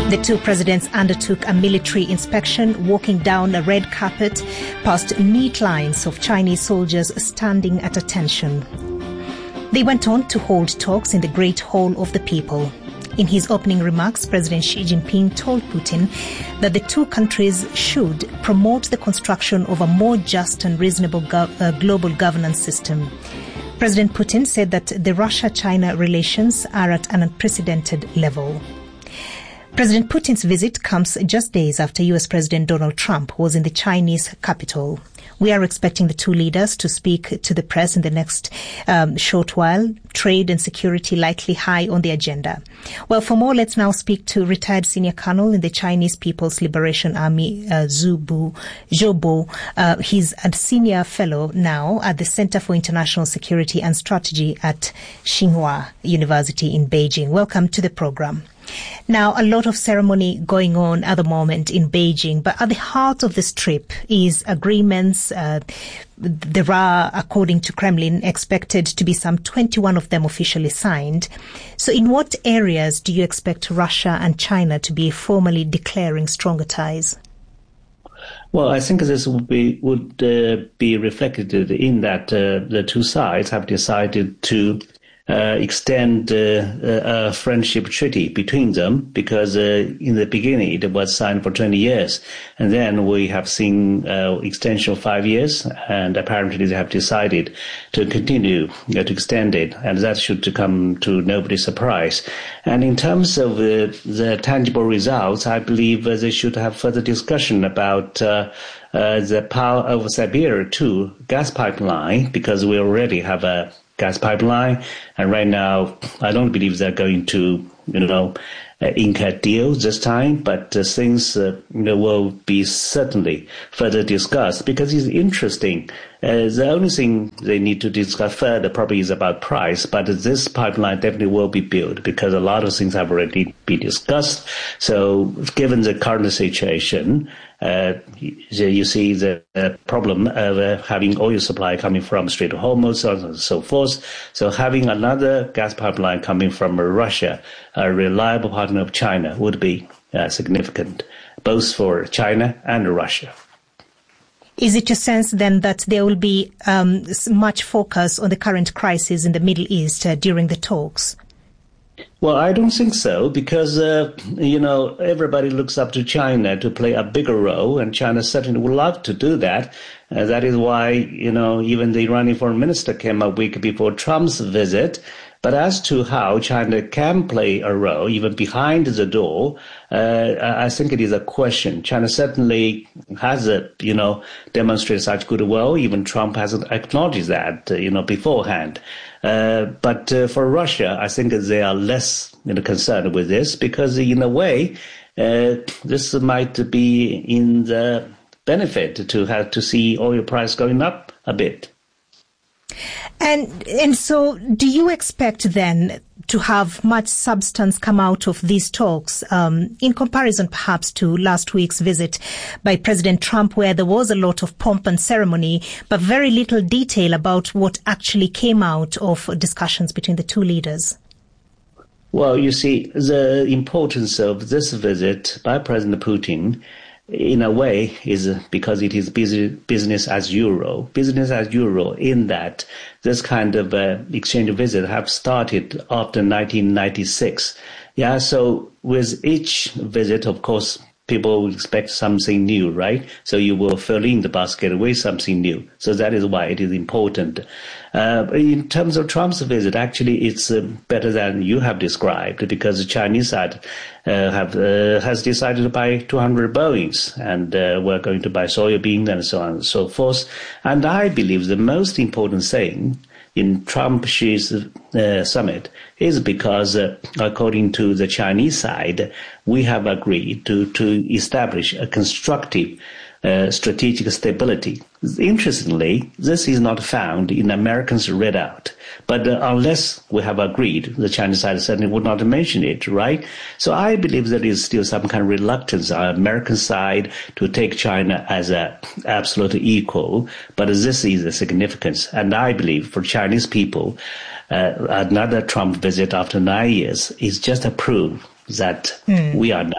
The two presidents undertook a military inspection, walking down a red carpet past neat lines of Chinese soldiers standing at attention. They went on to hold talks in the Great Hall of the People. In his opening remarks, President Xi Jinping told Putin that the two countries should promote the construction of a more just and reasonable global governance system. President Putin said that the Russia-China relations are at an unprecedented level. President Putin's visit comes just days after US President Donald Trump was in the Chinese capital. We are expecting the two leaders to speak to the press in the next short while. Trade and security likely high on the agenda. Well, for more, let's now speak to retired senior colonel in the Chinese People's Liberation Army, Zhou Bo. He's a senior fellow now at the Center for International Security and Strategy at Tsinghua University in Beijing. Welcome to the program. Now, a lot of ceremony going on at the moment in Beijing, but at the heart of this trip is agreements. There are, according to Kremlin, expected to be some 21 of them officially signed. So in what areas do you expect Russia and China to be formally declaring stronger ties? Well, I think this would be reflected in that the two sides have decided to extend a friendship treaty between them, because in the beginning it was signed for 20 years, and then we have seen extension of 5 years, and apparently they have decided to continue to extend it, and that should come to nobody's surprise. And in terms of the tangible results, I believe they should have further discussion about the Power of Siberia 2 gas pipeline, because we already have a gas pipeline, and right now I don't believe they're going to, ink a deal this time, but things will be certainly further discussed, because it's interesting. The only thing they need to discuss further probably is about price, but this pipeline definitely will be built, because a lot of things have already been discussed. So given the current situation, you see the problem of having oil supply coming from Strait of Hormuz, so on and so forth. So having another gas pipeline coming from Russia, a reliable partner of China, would be significant, both for China and Russia. Is it your sense then that there will be much focus on the current crisis in the Middle East during the talks? Well, I don't think so, because, everybody looks up to China to play a bigger role, and China certainly would love to do that. That is why, even the Iranian foreign minister came a week before Trump's visit. But as to how China can play a role, even behind the door, I think it is a question. China certainly has, demonstrated such goodwill. Even Trump hasn't acknowledged that, beforehand. But for Russia, I think they are less concerned with this, because in a way, this might be in the benefit to have to see oil price going up a bit. And so do you expect then to have much substance come out of these talks, in comparison perhaps to last week's visit by President Trump, where there was a lot of pomp and ceremony, but very little detail about what actually came out of discussions between the two leaders? Well, you see, the importance of this visit by President Putin, in a way, is because it is business as usual. Business as usual in that this kind of exchange of visits have started after 1996. Yeah, so with each visit, of course, people expect something new, right? So you will fill in the basket with something new. So that is why it is important. In terms of Trump's visit, actually, it's better than you have described, because the Chinese side has decided to buy 200 Boeings, and we're going to buy soybeans and so on and so forth. And I believe the most important thing in Trump-Xi's summit is because, according to the Chinese side, we have agreed to establish a constructive strategic stability. Interestingly, this is not found in Americans' readout. But unless we have agreed, the Chinese side certainly would not mention it, right? So I believe there is still some kind of reluctance on the American side to take China as an absolute equal. But this is the significance. And I believe for Chinese people, another Trump visit after 9 years is just a proof that we are now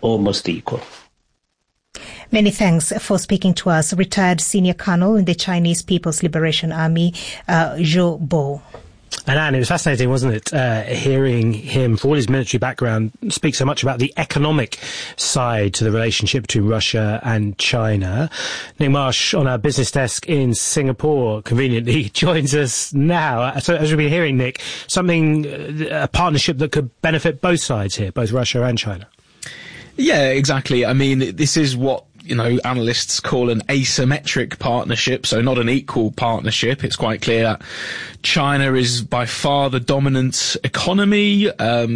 almost equal. Many thanks for speaking to us. Retired Senior Colonel in the Chinese People's Liberation Army, Zhou Bo. And Anne, it was fascinating, wasn't it, hearing him, for all his military background, speak so much about the economic side to the relationship between Russia and China. Nick Marsh on our business desk in Singapore conveniently joins us now. So as we've been hearing, Nick, a partnership that could benefit both sides here, both Russia and China. Yeah, exactly. I mean, this is what analysts call an asymmetric partnership, so not an equal partnership. It's quite clear that China is by far the dominant economy.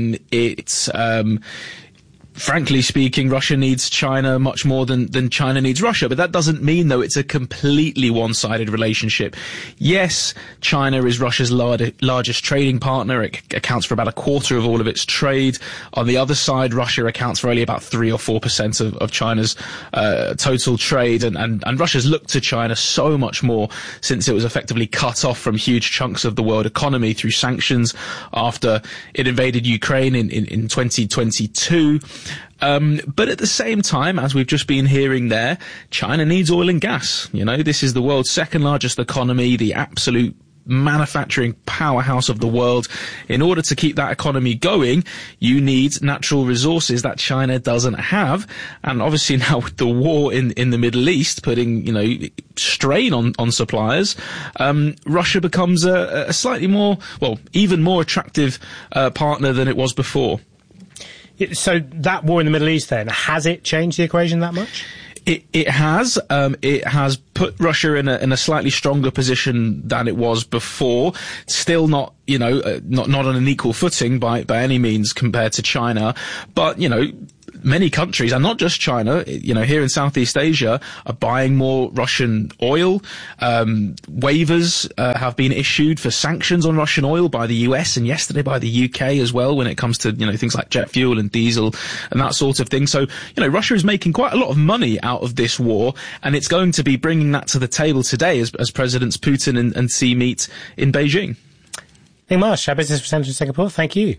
Frankly speaking, Russia needs China much more than China needs Russia. But that doesn't mean, though, it's a completely one-sided relationship. Yes, China is Russia's largest trading partner. It accounts for about a quarter of all of its trade. On the other side, Russia accounts for only about 3 or 4% of China's total trade. And Russia's looked to China so much more since it was effectively cut off from huge chunks of the world economy through sanctions after it invaded Ukraine in 2022. But at the same time, as we've just been hearing there, China needs oil and gas. This is the world's second largest economy, the absolute manufacturing powerhouse of the world. In order to keep that economy going, you need natural resources that China doesn't have. And obviously now with the war in the Middle East putting, strain on suppliers, Russia becomes a slightly more, even more attractive partner than it was before. So that war in the Middle East then, has it changed the equation that much? It has. It has put Russia in a slightly stronger position than it was before. Still not, not on an equal footing by any means compared to China. But, many countries, and not just China, here in Southeast Asia, are buying more Russian oil. Waivers have been issued for sanctions on Russian oil by the US and yesterday by the UK as well when it comes to, things like jet fuel and diesel and that sort of thing. So, Russia is making quite a lot of money out of this war, and it's going to be bringing that to the table today as Presidents Putin and Xi meet in Beijing. Nick Marsh, our business representative in Singapore, thank you.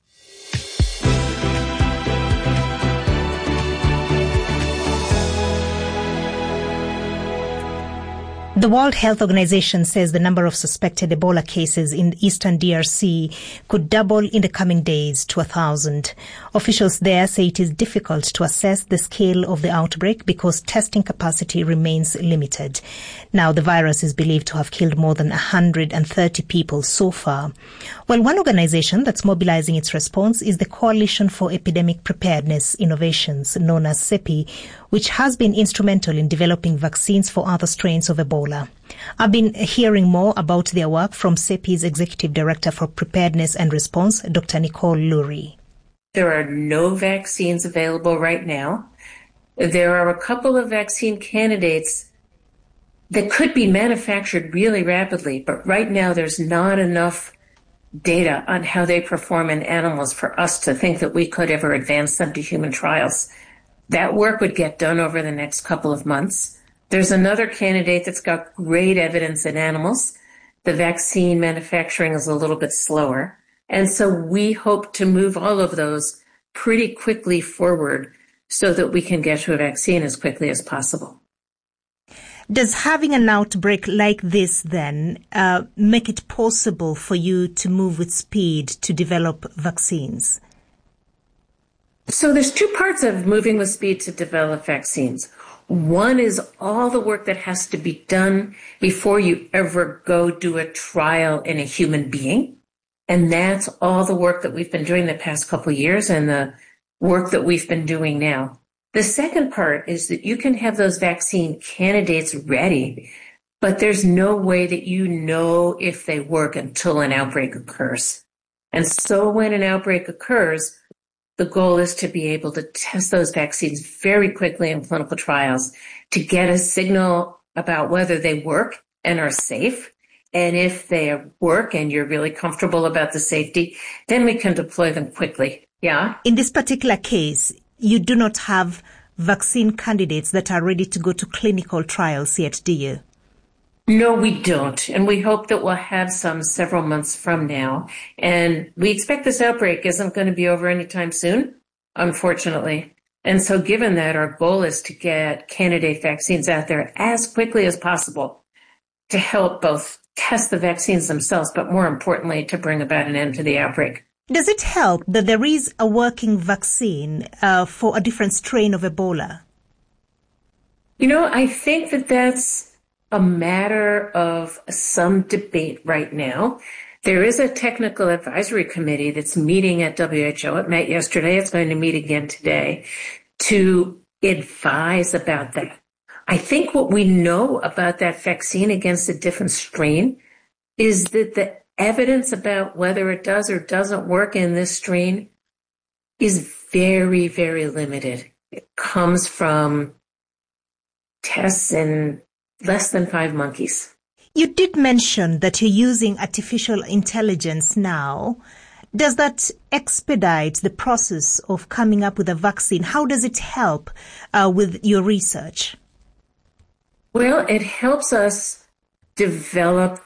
The World Health Organization says the number of suspected Ebola cases in eastern DRC could double in the coming days to 1,000. Officials there say it is difficult to assess the scale of the outbreak because testing capacity remains limited. Now, the virus is believed to have killed more than 130 people so far. Well, one organization that's mobilizing its response is the Coalition for Epidemic Preparedness Innovations, known as CEPI, which has been instrumental in developing vaccines for other strains of Ebola. I've been hearing more about their work from CEPI's Executive Director for Preparedness and Response, Dr. Nicole Lurie. There are no vaccines available right now. There are a couple of vaccine candidates that could be manufactured really rapidly, but right now there's not enough data on how they perform in animals for us to think that we could ever advance them to human trials. That work would get done over the next couple of months. There's another candidate that's got great evidence in animals. The vaccine manufacturing is a little bit slower. And so we hope to move all of those pretty quickly forward so that we can get to a vaccine as quickly as possible. Does having an outbreak like this then make it possible for you to move with speed to develop vaccines? So there's two parts of moving with speed to develop vaccines. One is all the work that has to be done before you ever go do a trial in a human being. And that's all the work that we've been doing the past couple of years and the work that we've been doing now. The second part is that you can have those vaccine candidates ready, but there's no way that you know if they work until an outbreak occurs. And so when an outbreak occurs, the goal is to be able to test those vaccines very quickly in clinical trials to get a signal about whether they work and are safe. And if they work and you're really comfortable about the safety, then we can deploy them quickly. Yeah. In this particular case, you do not have vaccine candidates that are ready to go to clinical trials yet, do you? No, we don't. And we hope that we'll have some several months from now. And we expect this outbreak isn't going to be over anytime soon, unfortunately. And so given that, our goal is to get candidate vaccines out there as quickly as possible to help both test the vaccines themselves, but more importantly, to bring about an end to the outbreak. Does it help that there is a working vaccine for a different strain of Ebola? I think that that's a matter of some debate right now. There is a technical advisory committee that's meeting at WHO. It met yesterday. It's going to meet again today to advise about that. I think what we know about that vaccine against a different strain is that the evidence about whether it does or doesn't work in this strain is very, very limited. It comes from tests in less than 5 monkeys. You did mention that you're using artificial intelligence now. Does that expedite the process of coming up with a vaccine? How does it help with your research? Well, it helps us develop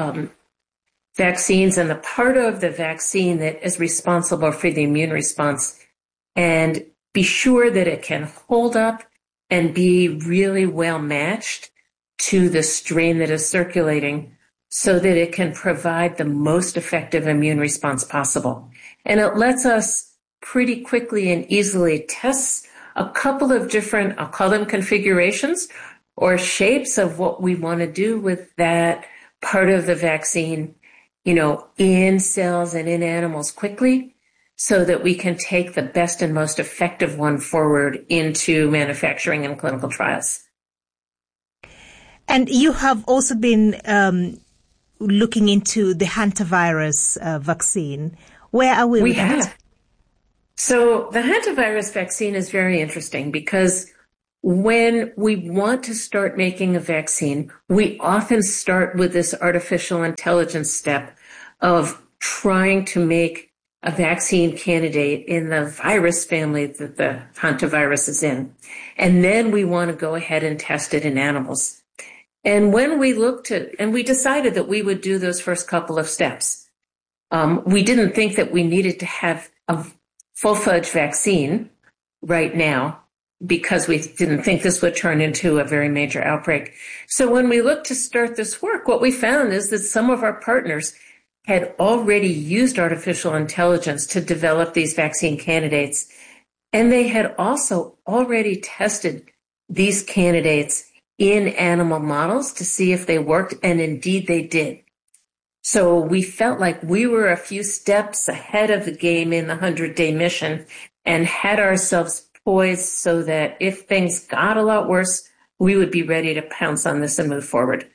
vaccines and the part of the vaccine that is responsible for the immune response and be sure that it can hold up and be really well matched to the strain that is circulating so that it can provide the most effective immune response possible. And it lets us pretty quickly and easily test a couple of different, I'll call them configurations or shapes of what we want to do with that part of the vaccine, in cells and in animals quickly so that we can take the best and most effective one forward into manufacturing and clinical trials. And you have also been looking into the hantavirus vaccine. Where are we with that? We have. So the hantavirus vaccine is very interesting because when we want to start making a vaccine, we often start with this artificial intelligence step of trying to make a vaccine candidate in the virus family that the hantavirus is in. And then we want to go ahead and test it in animals. And when we looked at, and we decided that we would do those first couple of steps, we didn't think that we needed to have a full-fledged vaccine right now because we didn't think this would turn into a very major outbreak. So when we looked to start this work, what we found is that some of our partners had already used artificial intelligence to develop these vaccine candidates. And they had also already tested these candidates in animal models to see if they worked, and indeed they did. So we felt like we were a few steps ahead of the game in the 100-day mission and had ourselves poised so that if things got a lot worse, we would be ready to pounce on this and move forward.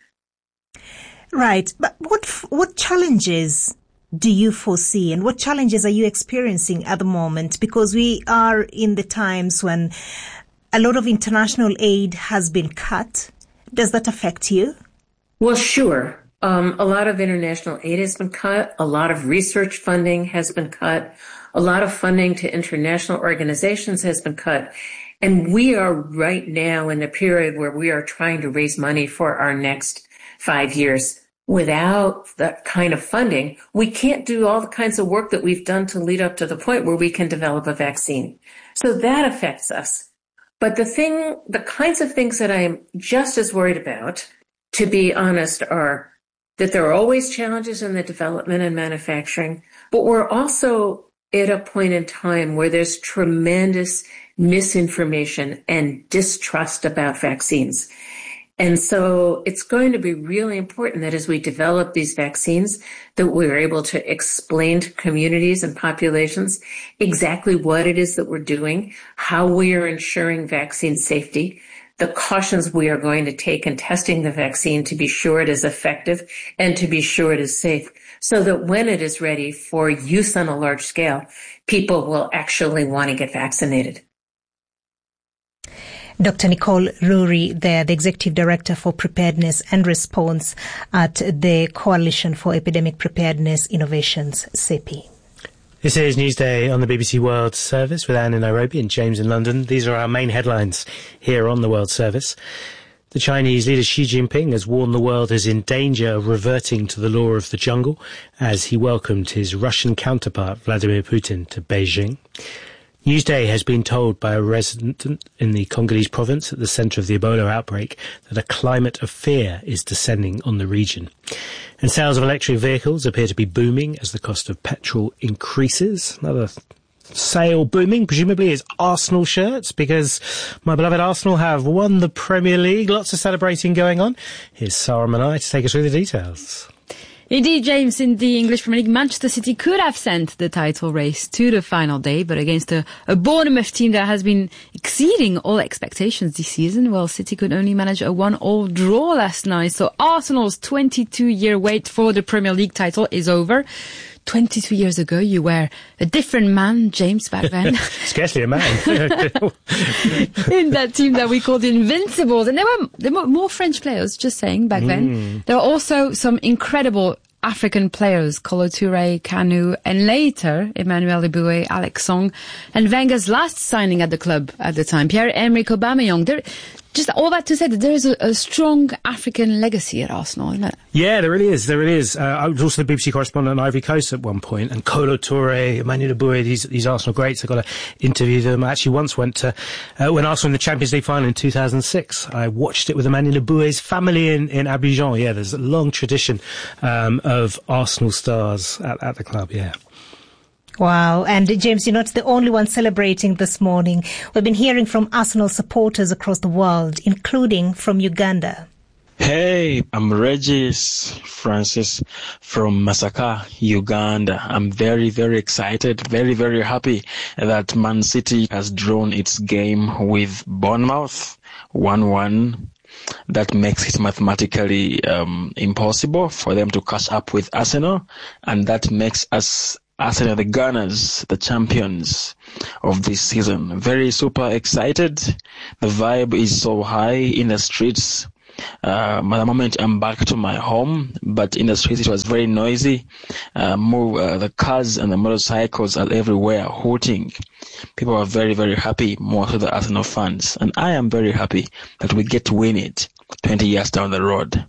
Right. But what challenges do you foresee and what challenges are you experiencing at the moment? Because we are in the times when a lot of international aid has been cut. Does that affect you? Well, sure. A lot of international aid has been cut. A lot of research funding has been cut. A lot of funding to international organizations has been cut. And we are right now in a period where we are trying to raise money for our next 5 years. Without that kind of funding, we can't do all the kinds of work that we've done to lead up to the point where we can develop a vaccine. So that affects us. But the kinds of things that I am just as worried about, to be honest, are that there are always challenges in the development and manufacturing, but we're also at a point in time where there's tremendous misinformation and distrust about vaccines. And so it's going to be really important that as we develop these vaccines, that we're able to explain to communities and populations exactly what it is that we're doing, how we are ensuring vaccine safety, the cautions we are going to take in testing the vaccine to be sure it is effective and to be sure it is safe, so that when it is ready for use on a large scale, people will actually want to get vaccinated. Dr. Nicole Ruri, there, the Executive Director for Preparedness and Response at the Coalition for Epidemic Preparedness Innovations, CEPI. This is Newsday on the BBC World Service with Anne in Nairobi and James in London. These are our main headlines here on the World Service. The Chinese leader Xi Jinping has warned the world is in danger of reverting to the law of the jungle as he welcomed his Russian counterpart Vladimir Putin to Beijing. Newsday has been told by a resident in the Congolese province at the centre of the Ebola outbreak that a climate of fear is descending on the region. And sales of electric vehicles appear to be booming as the cost of petrol increases. Another sale booming, presumably, is Arsenal shirts, because my beloved Arsenal have won the Premier League. Lots of celebrating going on. Here's Sarah Manai to take us through the details. Indeed, James, in the English Premier League, Manchester City could have sent the title race to the final day, but against a Bournemouth team that has been exceeding all expectations this season, well, City could only manage a 1-1 draw last night. So Arsenal's 22-year wait for the Premier League title is over. 22 years ago, you were a different man, James, back then. Scarcely a man. In that team that we called the Invincibles. And there were more French players, just saying, back then. There were also some incredible African players, Kolo Touré, Kanu, and later, Emmanuel Eboué, Alex Song, and Wenger's last signing at the club at the time, Pierre-Emerick Aubameyang. Just all that to say that there is a strong African legacy at Arsenal, isn't it? Yeah, there really is. I was also the BBC correspondent on Ivory Coast at one point, and Kolo Touré, Emmanuel Eboué, these Arsenal greats, I got to interview them. I actually once went to, when Arsenal in the Champions League final in 2006, I watched it with Emmanuel Eboué's family in Abidjan. Yeah, there's a long tradition of Arsenal stars at the club, yeah. Wow. And James, you're not the only one celebrating this morning. We've been hearing from Arsenal supporters across the world, including from Uganda. Hey, I'm Regis Francis from Masaka, Uganda. I'm very, very excited, very, very happy that Man City has drawn its game with Bournemouth 1-1. That makes it mathematically impossible for them to catch up with Arsenal, and that makes us Arsenal, the Gunners, the champions of this season. Very super excited. The vibe is so high in the streets. At the moment I'm back to my home, but in the streets it was very noisy. The cars and the motorcycles are everywhere hooting. People are very, very happy, more to the Arsenal fans. And I am very happy that we get to win it 20 years down the road.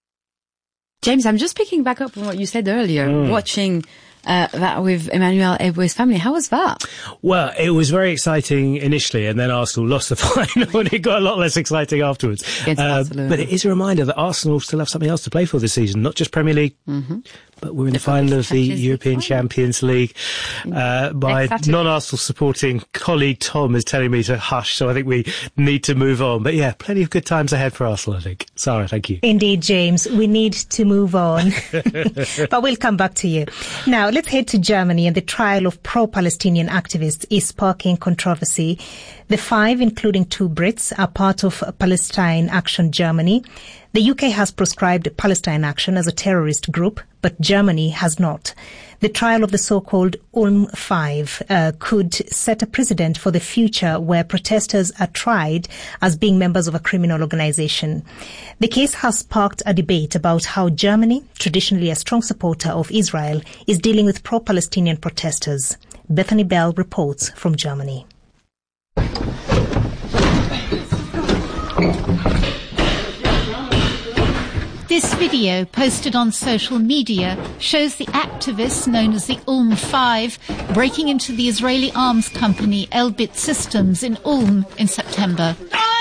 James, I'm just picking back up on what you said earlier, watching that with Emmanuel Eboué's family. How was that? Well, it was very exciting initially, and then Arsenal lost the final, and it got a lot less exciting afterwards. But it is a reminder that Arsenal still have something else to play for this season, not just Premier League, but we're in the final of the European Champions League. My non-Arsenal supporting colleague Tom is telling me to hush, so I think we need to move on. But yeah, plenty of good times ahead for Arsenal, I think. Sarah, thank you. Indeed, James, we need to move on. But we'll come back to you. Now, let's head to Germany, and the trial of pro-Palestinian activists is sparking controversy. The 5, including 2 Brits, are part of Palestine Action Germany. The UK has proscribed Palestine Action as a terrorist group, but Germany has not. The trial of the so-called Ulm 5 could set a precedent for the future, where protesters are tried as being members of a criminal organization. The case has sparked a debate about how Germany, traditionally a strong supporter of Israel, is dealing with pro-Palestinian protesters. Bethany Bell reports from Germany. This video, posted on social media, shows the activists known as the Ulm 5 breaking into the Israeli arms company Elbit Systems in Ulm in September.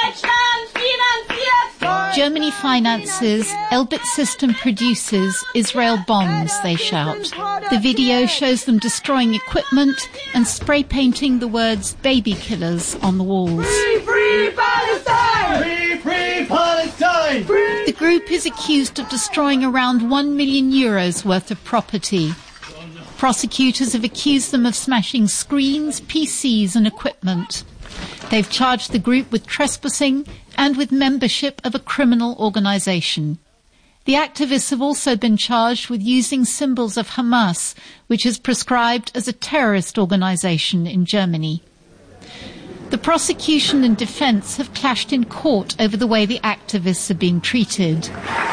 Germany finances, Elbit System produces, Israel bombs, they shout. The video shows them destroying equipment and spray painting the words baby killers on the walls. Free, free Palestine! Free, free Palestine! Free. The group is accused of destroying around €1 million worth of property. Prosecutors have accused them of smashing screens, PCs and equipment. They've charged the group with trespassing and with membership of a criminal organisation. The activists have also been charged with using symbols of Hamas, which is prescribed as a terrorist organisation in Germany. The prosecution and defence have clashed in court over the way the activists are being treated.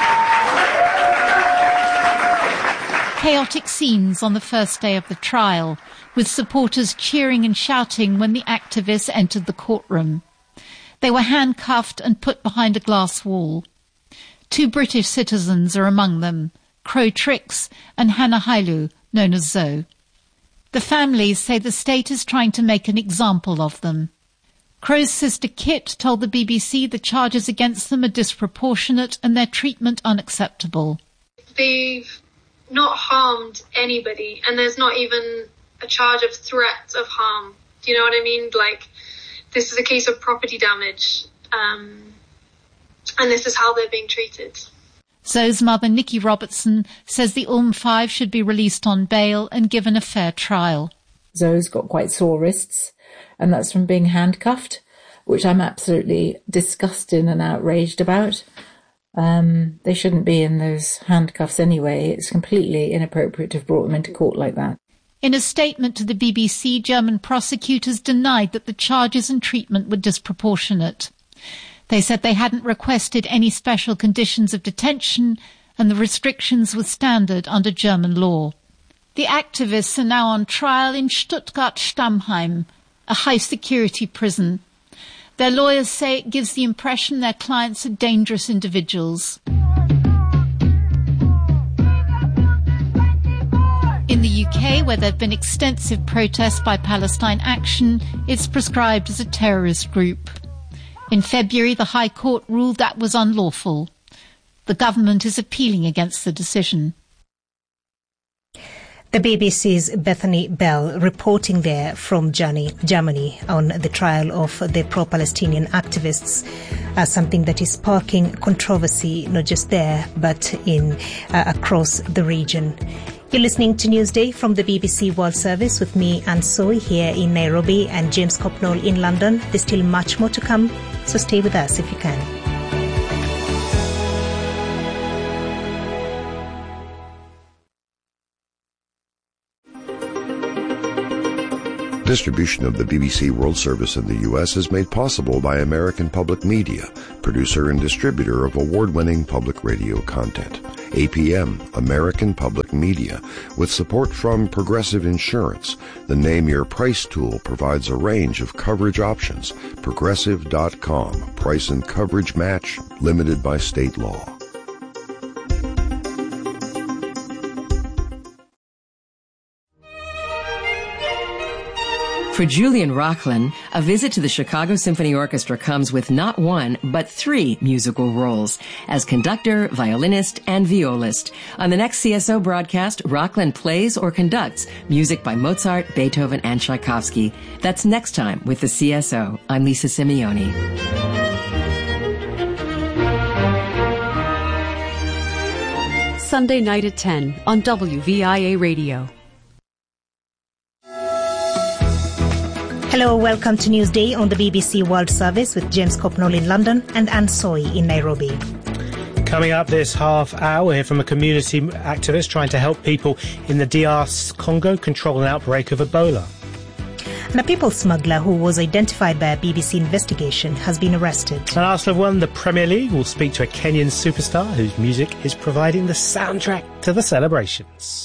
Chaotic scenes on the first day of the trial, with supporters cheering and shouting when the activists entered the courtroom. They were handcuffed and put behind a glass wall. 2 British citizens are among them, Crow Trix and Hannah Hailu, known as Zoe. The families say the state is trying to make an example of them. Crow's sister Kit told the BBC the charges against them are disproportionate and their treatment unacceptable. They've not harmed anybody, and there's not even a charge of threat of harm. Do you know what I mean? Like, this is a case of property damage, and this is how they're being treated. Zoe's mother, Nikki Robertson, says the Five should be released on bail and given a fair trial. Zoe's got quite sore wrists, and that's from being handcuffed, which I'm absolutely disgusted and outraged about. They shouldn't be in those handcuffs anyway. It's completely inappropriate to have brought them into court like that. In a statement to the BBC, German prosecutors denied that the charges and treatment were disproportionate. They said they hadn't requested any special conditions of detention and the restrictions were standard under German law. The activists are now on trial in Stuttgart-Stammheim, a high-security prison. Their lawyers say it gives the impression their clients are dangerous individuals. In the UK, where there have been extensive protests by Palestine Action, it's prescribed as a terrorist group. In February, the High Court ruled that was unlawful. The government is appealing against the decision. The BBC's Bethany Bell reporting there from Germany on the trial of the pro-Palestinian activists, something that is sparking controversy not just there but across the region. You're listening to Newsday from the BBC World Service with me, Anne Soy, here in Nairobi, and James Copnall in London. There's still much more to come, so stay with us if you can. Distribution of the BBC World Service in the U.S. is made possible by American Public Media, producer and distributor of award-winning public radio content. APM, American Public Media, with support from Progressive Insurance. The Name Your Price tool provides a range of coverage options. Progressive.com. Price and coverage match, limited by state law. For Julian Rocklin, a visit to the Chicago Symphony Orchestra comes with not one, but 3 musical roles as conductor, violinist, and violist. On the next CSO broadcast, Rocklin plays or conducts music by Mozart, Beethoven, and Tchaikovsky. That's next time with the CSO. I'm Lisa Simeone. Sunday night at 10 on WVIA Radio. Hello, welcome to Newsday on the BBC World Service with James Copnall in London and Anne Soy in Nairobi. Coming up this half hour, we'll hear from a community activist trying to help people in the DR Congo control an outbreak of Ebola. And a people smuggler who was identified by a BBC investigation has been arrested. And Arsenal have won the Premier League. We'll speak to a Kenyan superstar whose music is providing the soundtrack to the celebrations.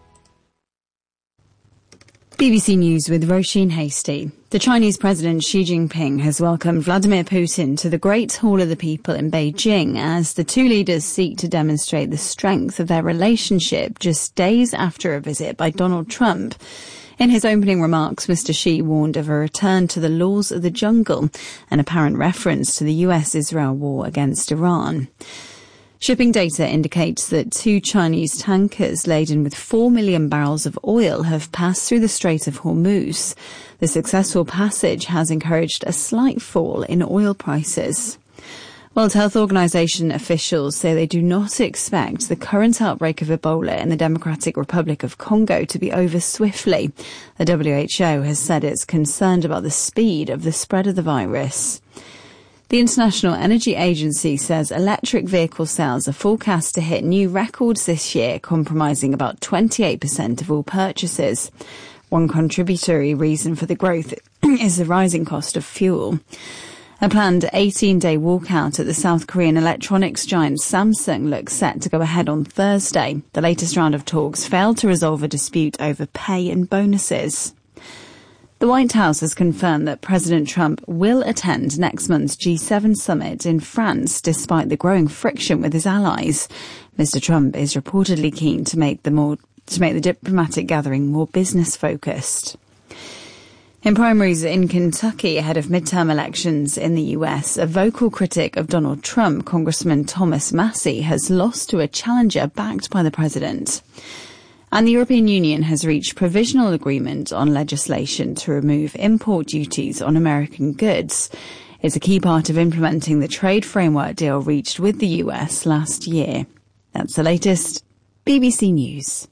BBC News with Roisin Hasty. The Chinese President Xi Jinping has welcomed Vladimir Putin to the Great Hall of the People in Beijing as the two leaders seek to demonstrate the strength of their relationship just days after a visit by Donald Trump. In his opening remarks, Mr. Xi warned of a return to the laws of the jungle, an apparent reference to the US-Israel war against Iran. Shipping data indicates that 2 Chinese tankers laden with 4 million barrels of oil have passed through the Strait of Hormuz. The successful passage has encouraged a slight fall in oil prices. World Health Organization officials say they do not expect the current outbreak of Ebola in the Democratic Republic of Congo to be over swiftly. The WHO has said it's concerned about the speed of the spread of the virus. The International Energy Agency says electric vehicle sales are forecast to hit new records this year, comprising about 28% of all purchases. One contributory reason for the growth is the rising cost of fuel. A planned 18-day walkout at the South Korean electronics giant Samsung looks set to go ahead on Thursday. The latest round of talks failed to resolve a dispute over pay and bonuses. The White House has confirmed that President Trump will attend next month's G7 summit in France despite the growing friction with his allies. Mr. Trump is reportedly keen to make the to make the diplomatic gathering more business-focused. In primaries in Kentucky ahead of midterm elections in the US, a vocal critic of Donald Trump, Congressman Thomas Massie, has lost to a challenger backed by the president. And the European Union has reached provisional agreement on legislation to remove import duties on American goods. It's a key part of implementing the trade framework deal reached with the US last year. That's the latest. BBC News.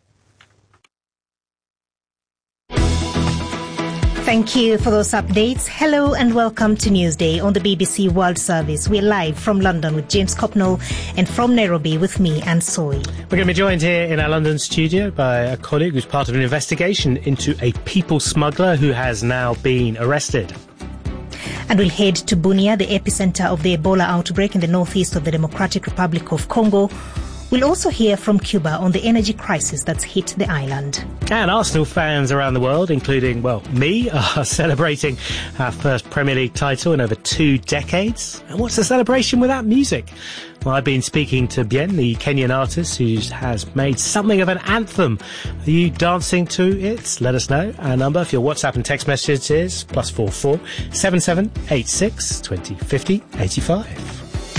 Thank you for those updates. Hello and welcome to Newsday on the BBC World Service. We're live from London with James Copnall and from Nairobi with me, Anne Soy. We're going to be joined here in our London studio by a colleague who's part of an investigation into a people smuggler who has now been arrested. And we'll head to Bunia, the epicenter of the Ebola outbreak in the northeast of the Democratic Republic of Congo. We'll also hear from Cuba on the energy crisis that's hit the island. And Arsenal fans around the world, including, me, are celebrating our first Premier League title in over 2 decades. And what's the celebration without music? Well, I've been speaking to Bien, the Kenyan artist who has made something of an anthem. Are you dancing to it? Let us know. Our number for your WhatsApp and text messages is +44 7786 20 50 85.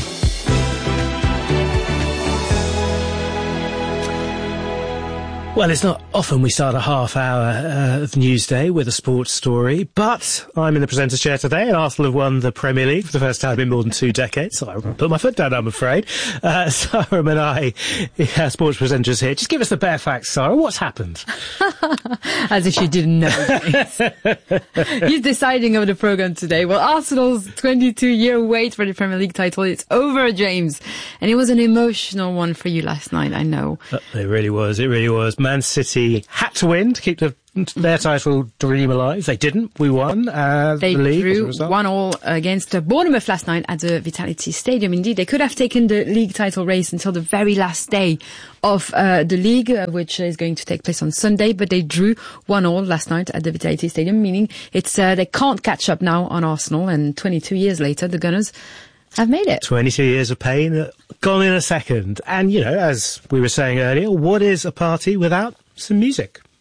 Well, it's not often we start a half hour of Newsday with a sports story, but I'm in the presenter's chair today and Arsenal have won the Premier League for the first time in more than 2 decades, so I won't put my foot down, I'm afraid. Sarah and I, our sports presenters here, just give us the bare facts, Sarah. What's happened? As if you didn't know. He's deciding over the programme today. Well, Arsenal's 22-year wait for the Premier League title, it's over, James. And it was an emotional one for you last night, I know. It really was. Man City had to win to keep their title dream alive. They didn't. We won they the league. Drew 1-1 against Bournemouth last night at the Vitality Stadium. Indeed, they could have taken the league title race until the very last day of the league, which is going to take place on Sunday. But they drew 1-1 last night at the Vitality Stadium, meaning it's they can't catch up now on Arsenal. And 22 years later, the Gunners have made it. 22 years of pain, gone in a second. And, as we were saying earlier, what is a party without some music?